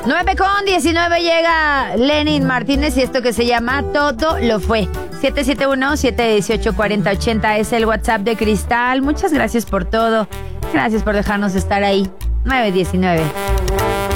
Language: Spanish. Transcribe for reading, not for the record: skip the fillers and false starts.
9:19 llega Lenin Martínez y esto que se llama Todo lo fue. 771-718-4080 es el WhatsApp de Cristal. Muchas gracias por todo. Gracias por dejarnos estar ahí. 9:19.